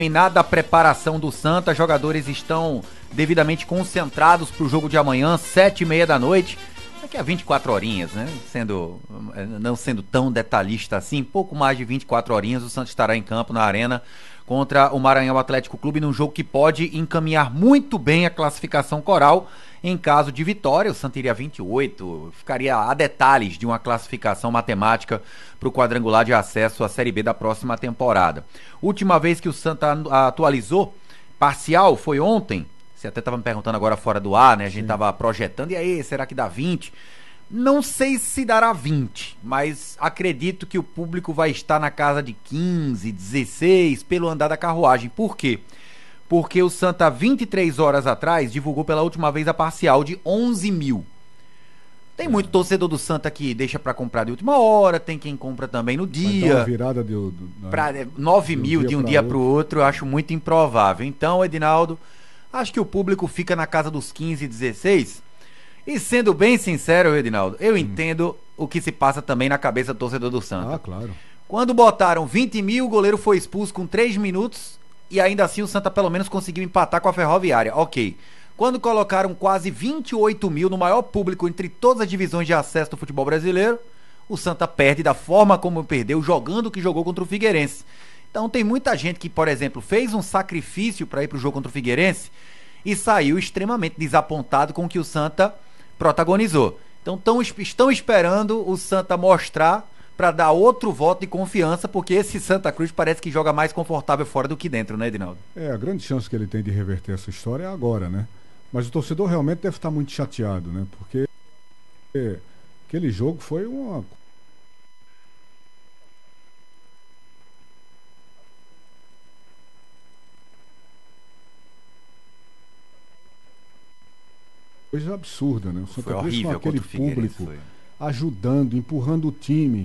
Terminada a preparação do Santa, jogadores estão devidamente concentrados para o jogo de amanhã, 7h30 da noite. Daqui a 24 horinhas, né? Não sendo tão detalhista assim, pouco mais de 24 horinhas, o Santa estará em campo na Arena contra o Maranhão Atlético Clube, num jogo que pode encaminhar muito bem a classificação coral. Em caso de vitória, o Santa iria 28, ficaria a detalhes de uma classificação matemática para o quadrangular de acesso à Série B da próxima temporada. Última vez que o Santa atualizou parcial foi ontem. Você até estava me perguntando agora fora do ar, né? A gente estava projetando, e aí, será que dá 20? Não sei se dará 20, mas acredito que o público vai estar na casa de 15, 16, pelo andar da carruagem. Por quê? Porque o Santa, 23 horas atrás, divulgou pela última vez a parcial de 11 mil. Tem muito torcedor do Santa que deixa para comprar de última hora, tem quem compra também no dia. Uma virada para 9 mil de um dia para o outro, eu acho muito improvável. Então, Edinaldo, acho que o público fica na casa dos 15, 16. E sendo bem sincero, Edinaldo, eu entendo o que se passa também na cabeça do torcedor do Santa. Ah, claro. Quando botaram 20 mil, o goleiro foi expulso com 3 minutos e ainda assim o Santa pelo menos conseguiu empatar com a Ferroviária. Ok. Quando colocaram quase 28 mil no maior público entre todas as divisões de acesso do futebol brasileiro, o Santa perde da forma como perdeu, jogando o que jogou contra o Figueirense. Então tem muita gente que, por exemplo, fez um sacrifício para ir pro jogo contra o Figueirense e saiu extremamente desapontado com o que o Santa protagonizou. Então estão esperando o Santa mostrar para dar outro voto de confiança, porque esse Santa Cruz parece que joga mais confortável fora do que dentro, né, Edinaldo? A grande chance que ele tem de reverter essa história é agora, né? Mas o torcedor realmente deve estar muito chateado, né? Porque aquele jogo foi uma coisa absurda, né? O Santa Cruz com aquele público ajudando, empurrando o time.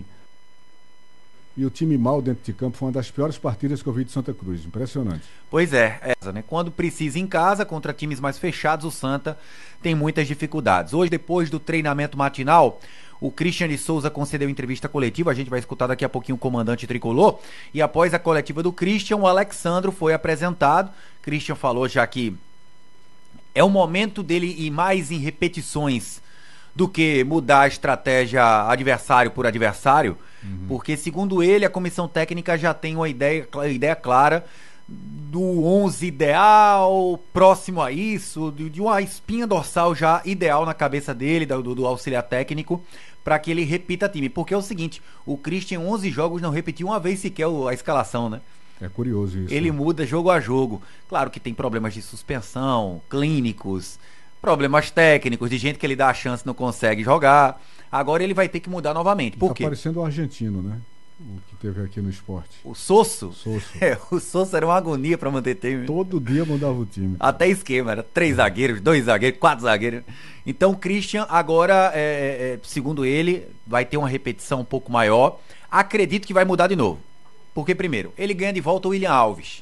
E o time mal dentro de campo foi uma das piores partidas que eu vi de Santa Cruz. Impressionante. Pois é, né? Quando precisa em casa, contra times mais fechados, o Santa tem muitas dificuldades. Hoje, depois do treinamento matinal, o Christian de Souza concedeu entrevista coletiva, a gente vai escutar daqui a pouquinho o comandante tricolor, e após a coletiva do Christian, o Alexandro foi apresentado. Christian falou já que é o momento dele ir mais em repetições do que mudar a estratégia adversário por adversário, porque, segundo ele, a comissão técnica já tem uma ideia clara do 11 ideal, próximo a isso, de uma espinha dorsal já ideal na cabeça dele, do auxiliar técnico, para que ele repita time. Porque é o seguinte, o Christian, em 11 jogos, não repetiu uma vez sequer a escalação, né? É curioso isso. Ele muda jogo a jogo. Claro que tem problemas de suspensão, clínicos, problemas técnicos, de gente que ele dá a chance e não consegue jogar. Agora ele vai ter que mudar novamente. Por quê? Tá parecendo o argentino, né? O que teve aqui no esporte. O Sosso? Sosso. O Sosso era uma agonia pra manter time. Todo dia mudava o time. Até esquema, era 3 zagueiros, 2 zagueiros, 4 zagueiros. Então o Christian agora, segundo ele, vai ter uma repetição um pouco maior. Acredito que vai mudar de novo. Porque, primeiro, ele ganha de volta o William Alves.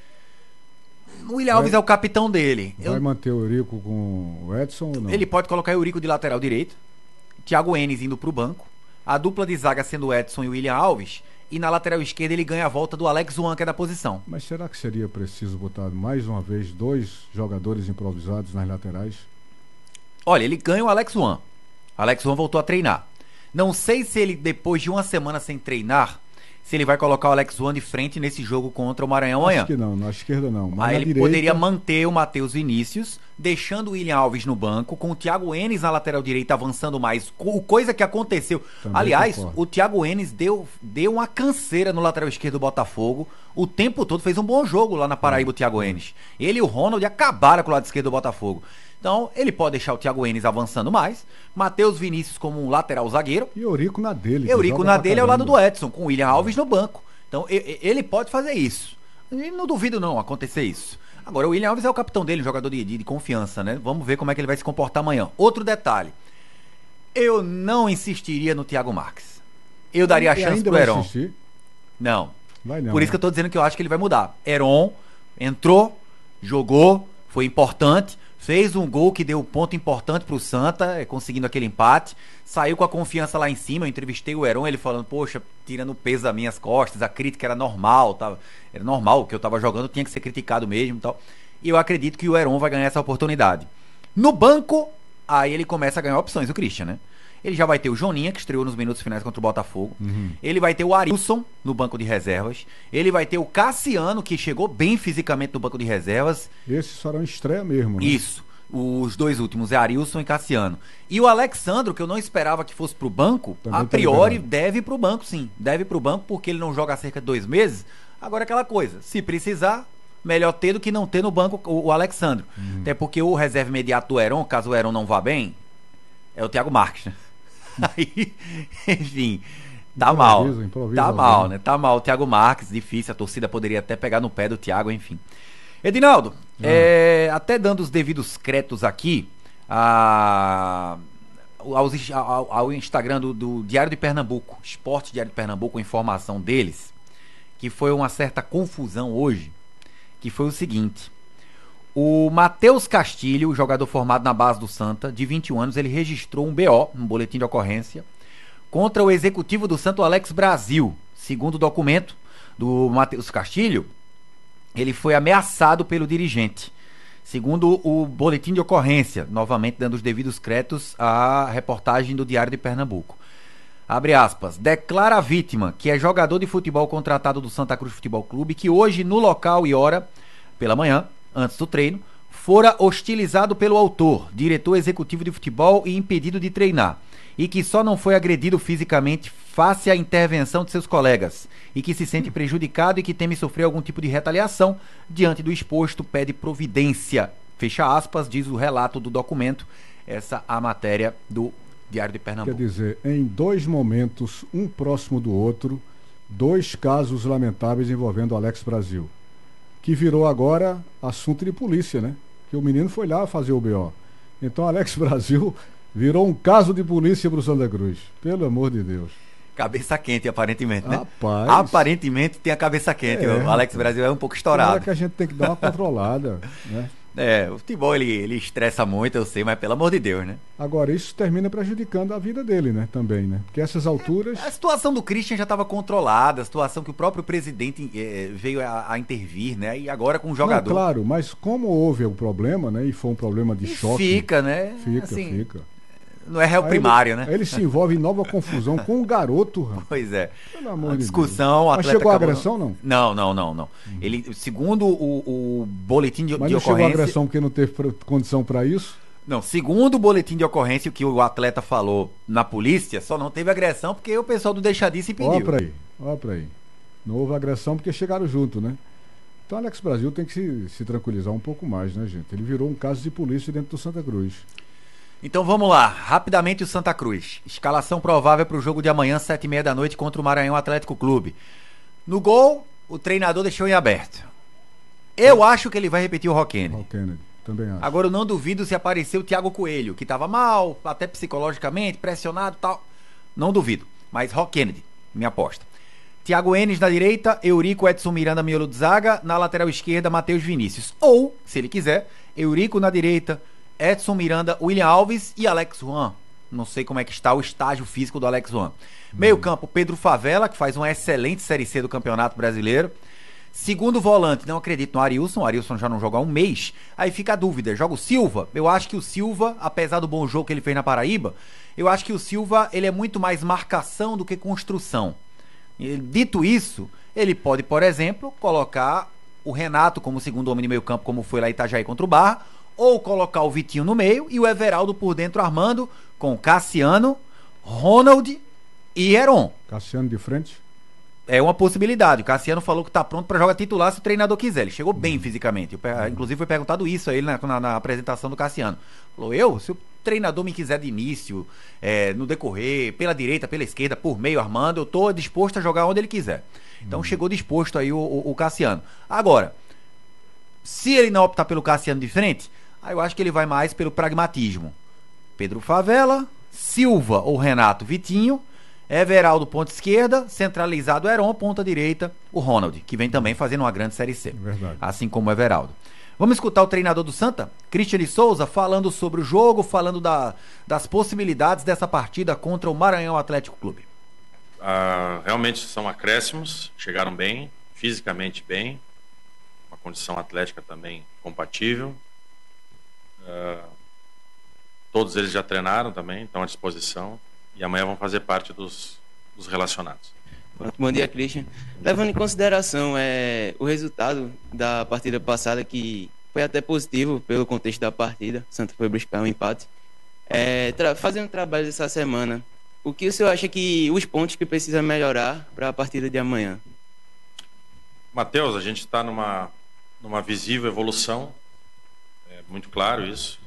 O William Alves é o capitão dele. Vai manter o Eurico com o Edson ou não? Ele pode colocar o Eurico de lateral direito, Thiago Enes indo pro banco, a dupla de zaga sendo o Edson e o William Alves, e na lateral esquerda ele ganha a volta do Alex Juan, que é da posição. Mas será que seria preciso botar mais uma vez 2 jogadores improvisados nas laterais? Olha, ele ganha o Alex Juan. Alex Juan voltou a treinar. Não sei se ele, depois de uma semana sem treinar, se ele vai colocar o Alex Juan de frente nesse jogo contra o Maranhão amanhã. Acho que não, na esquerda não. Mas aí ele direita poderia manter o Matheus Vinícius, deixando o William Alves no banco, com o Thiago Enes na lateral direita avançando mais. Coisa que aconteceu. Também aliás, concordo. o Thiago Enes deu uma canseira no lateral esquerdo do Botafogo. O tempo todo fez um bom jogo lá na Paraíba, o Thiago Enes. Ele e o Ronald acabaram com o lado esquerdo do Botafogo. Então, ele pode deixar o Thiago Enes avançando mais, Matheus Vinícius como um lateral zagueiro. E Eurico na dele. Eurico na dele ao lado do Edson, com o William Alves no banco. Então, ele pode fazer isso. E não duvido não acontecer isso. Agora, o William Alves é o capitão dele, um jogador de confiança, né? Vamos ver como é que ele vai se comportar amanhã. Outro detalhe. Eu não insistiria no Thiago Marques. Eu daria a chance pro Heron. Não. Vai não. Por isso que eu tô dizendo que eu acho que ele vai mudar. Heron entrou, jogou, foi importante, Fez um gol que deu ponto importante pro Santa, conseguindo aquele empate. Saiu com a confiança lá em cima. Eu entrevistei o Heron, ele falando, poxa, tirando o peso das minhas costas, a crítica era normal, tá? Era normal, o que eu tava jogando tinha que ser criticado mesmo e tal. E eu acredito que o Heron vai ganhar essa oportunidade. No banco, aí ele começa a ganhar opções, o Christian, né? Ele já vai ter o Joninha, que estreou nos minutos finais contra o Botafogo. Ele vai ter o Arilson no banco de reservas. Ele vai ter o Cassiano, que chegou bem fisicamente no banco de reservas. Esse será uma estreia mesmo, né? Isso. Os dois últimos é Arilson e Cassiano. E o Alexandro, que eu não esperava que fosse pro banco, também a priori deve ir pro banco, sim. Deve ir pro banco, porque ele não joga há cerca de 2 meses. Agora aquela coisa, se precisar, melhor ter do que não ter no banco o Alexandro. Até porque o reserva imediato do Heron, caso o Heron não vá bem, é o Thiago Marques, né? Aí, enfim, tá mal. Tá mal, né? Tá mal o Thiago Marques, difícil, a torcida poderia até pegar no pé do Thiago, enfim. Edinaldo, até dando os devidos créditos aqui ao Instagram do Diário de Pernambuco, Esporte Diário de Pernambuco, a informação deles, que foi uma certa confusão hoje, que foi o seguinte: o Matheus Castilho, jogador formado na base do Santa, de 21 anos, ele registrou um BO, um boletim de ocorrência, contra o executivo do Santo Alex Brasil. Segundo o documento do Matheus Castilho, ele foi ameaçado pelo dirigente. Segundo o boletim de ocorrência, novamente dando os devidos créditos à reportagem do Diário de Pernambuco. Abre aspas, declara a vítima, que é jogador de futebol contratado do Santa Cruz Futebol Clube, que hoje, no local e hora, pela manhã, antes do treino, fora hostilizado pelo autor, diretor executivo de futebol e impedido de treinar, e que só não foi agredido fisicamente face à intervenção de seus colegas, e que se sente prejudicado e que teme sofrer algum tipo de retaliação, diante do exposto, pede providência. Fecha aspas, diz o relato do documento, essa a matéria do Diário de Pernambuco. Quer dizer, em 2 momentos, um próximo do outro, 2 casos lamentáveis envolvendo o Alex Brasil, que virou agora assunto de polícia, né? Que o menino foi lá fazer o BO. Então, Alex Brasil virou um caso de polícia para o Santa Cruz. Pelo amor de Deus. Cabeça quente, aparentemente, né? Rapaz. Aparentemente tem a cabeça quente. O Alex Brasil é um pouco estourado. É que a gente tem que dar uma controlada, né? O futebol ele estressa muito, eu sei, mas pelo amor de Deus, né? Agora, isso termina prejudicando a vida dele, né? Também, né? Porque essas alturas... A situação do Christian já estava controlada, a situação que o próprio presidente veio a intervir, né? E agora com o jogador... Não, claro, mas como houve o problema, né? E foi um problema de choque... Fica, né? Fica. Não é réu primário, né? Ele se envolve em nova confusão com o garoto, rapaz. Pois é. Pelo amor de discussão, Deus. Mas chegou a agressão, não? Não. Ele, segundo o boletim de ocorrência... Mas não chegou a agressão porque não teve condição para isso? Não, segundo o boletim de ocorrência, o que o atleta falou na polícia, só não teve agressão porque o pessoal do Deixadice impediu. Ó pra aí. Não houve agressão porque chegaram junto, né? Então, Alex Brasil tem que se tranquilizar um pouco mais, né, gente? Ele virou um caso de polícia dentro do Santa Cruz. Então vamos lá, rapidamente o Santa Cruz. Escalação provável para o jogo de amanhã, 7h30 da noite, contra o Maranhão Atlético Clube. No gol, o treinador deixou em aberto. Eu acho que ele vai repetir o Rock Kennedy. Também acho. Agora eu não duvido se aparecer o Thiago Coelho, que estava mal, até psicologicamente, pressionado e tal. Não duvido, mas Rock Kennedy, minha aposta. Thiago Enes na direita, Eurico, Edson Miranda, miolo de zaga. Na lateral esquerda, Matheus Vinícius. Ou, se ele quiser, Eurico na direita, Edson Miranda, William Alves e Alex Juan. Não sei como é que está o estágio físico do Alex Juan. Meio campo, Pedro Favela, que faz uma excelente Série C do Campeonato Brasileiro. Segundo volante, não acredito no Arilson. O Arilson já não joga há um mês. Aí fica a dúvida, joga o Silva? Eu acho que o Silva, apesar do bom jogo que ele fez na Paraíba, eu acho que o Silva ele é muito mais marcação do que construção. E, dito isso, ele pode, por exemplo, colocar o Renato como segundo homem de meio campo, como foi lá em Itajaí contra o Barra, ou colocar o Vitinho no meio e o Everaldo por dentro armando com Cassiano, Ronald e Heron. Cassiano de frente? É uma possibilidade. O Cassiano falou que tá pronto para jogar titular se o treinador quiser. Ele chegou bem fisicamente. Inclusive foi perguntado isso a ele na apresentação do Cassiano. Falou, se o treinador me quiser de início, no decorrer, pela direita, pela esquerda, por meio, armando, eu tô disposto a jogar onde ele quiser. Então chegou disposto aí o Cassiano. Agora, se ele não optar pelo Cassiano de frente, aí eu acho que ele vai mais pelo pragmatismo. Pedro Favela, Silva ou Renato, Vitinho, Everaldo, ponta esquerda, centralizado Heron, ponta direita, o Ronald, que vem também fazendo uma grande Série C. Verdade. Assim como o Everaldo. Vamos escutar o treinador do Santa, Cristiane Souza, falando sobre o jogo, falando das possibilidades dessa partida contra o Maranhão Atlético Clube. Realmente são acréscimos, chegaram bem, fisicamente bem, uma condição atlética também compatível. Todos eles já treinaram também, estão à disposição e amanhã vão fazer parte dos relacionados. Bom dia, Christian. Levando em consideração o resultado da partida passada, que foi até positivo pelo contexto da partida, o Santa foi buscar um empate. Fazendo trabalho essa semana, o que o senhor acha que os pontos que precisa melhorar para a partida de amanhã? Matheus, a gente está numa visível evolução, é muito claro isso.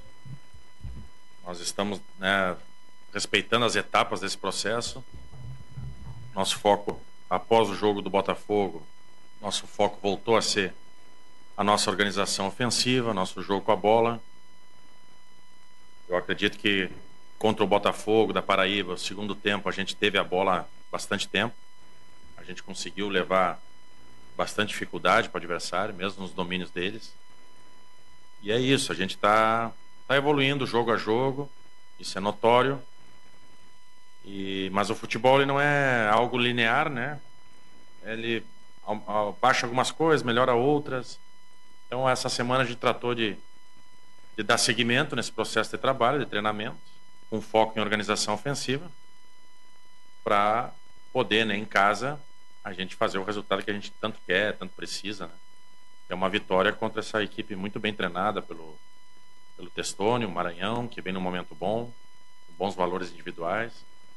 Nós estamos respeitando as etapas desse processo. Nosso foco, após o jogo do Botafogo, nosso foco voltou a ser a nossa organização ofensiva, nosso jogo com a bola. Eu acredito que contra o Botafogo da Paraíba, o segundo tempo, a gente teve a bola bastante tempo. A gente conseguiu levar bastante dificuldade para o adversário, mesmo nos domínios deles. E é isso, a gente está evoluindo jogo a jogo, isso é notório. Mas o futebol ele não é algo linear, né? Ele baixa algumas coisas, melhora outras. Então essa semana a gente tratou de dar seguimento nesse processo de trabalho, de treinamento, com foco em organização ofensiva, para poder, em casa, a gente fazer o resultado que a gente tanto quer, tanto precisa, né? É uma vitória contra essa equipe muito bem treinada pelo Testoni, o Maranhão, que vem num momento bom, com bons valores individuais.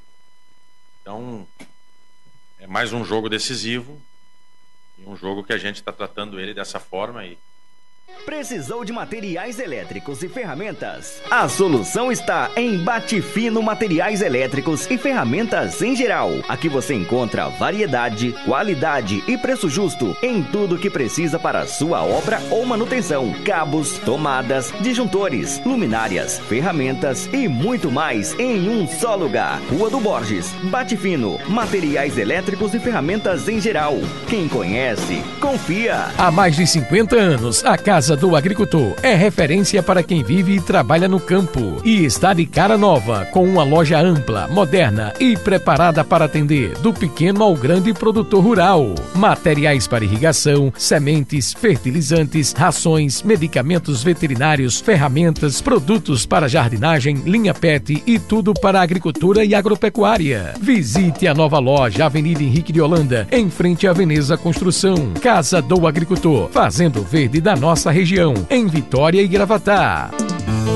Então, é mais um jogo decisivo e um jogo que a gente está tratando ele dessa forma. Precisou de materiais elétricos e ferramentas? A solução está em Batifino Materiais Elétricos e Ferramentas em geral. Aqui você encontra variedade, qualidade e preço justo em tudo que precisa para a sua obra ou manutenção. Cabos, tomadas, disjuntores, luminárias, ferramentas e muito mais em um só lugar. Rua do Borges, Batifino Materiais Elétricos e Ferramentas em geral. Quem conhece, confia. Há mais de 50 anos, a Casa do Agricultor é referência para quem vive e trabalha no campo e está de cara nova, com uma loja ampla, moderna e preparada para atender do pequeno ao grande produtor rural. Materiais para irrigação, sementes, fertilizantes, rações, medicamentos veterinários, ferramentas, produtos para jardinagem, linha PET e tudo para a agricultura e agropecuária. Visite a nova loja Avenida Henrique de Holanda, em frente à Veneza Construção. Casa do Agricultor, fazendo verde da nossa região, em Vitória e Gravatá.